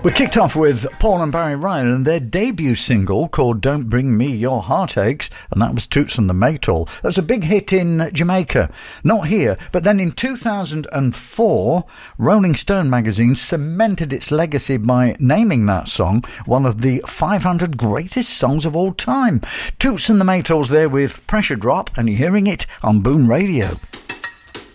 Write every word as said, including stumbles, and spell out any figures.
We kicked off with Paul and Barry Ryan and their debut single called Don't Bring Me Your Heartaches, and that was Toots and the Maytals. That's a big hit in Jamaica. Not here, but then in two thousand four, Rolling Stone magazine cemented its legacy by naming that song one of the five hundred greatest songs of all time. Toots and the Maytals there with Pressure Drop, and you're hearing it on Boom Radio.